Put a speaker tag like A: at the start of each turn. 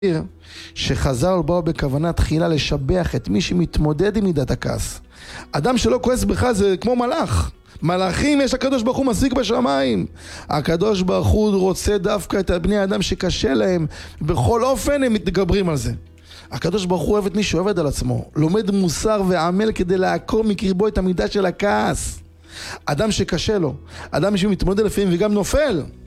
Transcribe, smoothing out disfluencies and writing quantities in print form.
A: שחז"ל באו בכוונה תחילה לשבח את מי שמתמודד עם מידת הכעס. אדם שלא כועס בך זה כמו מלאך. מלאכים יש הקדוש ברוך הוא מספיק בשמיים. הקדוש ברוך הוא רוצה דווקא את בני האדם שקשה להם, בכל אופן הם מתגברים על זה. הקדוש ברוך הוא אוהב את מי שעובד על עצמו, לומד מוסר ועמל כדי לעקור מקרבו את המידה של הכעס. אדם שקשה לו, אדם שמתמודד לפעמים וגם נופל,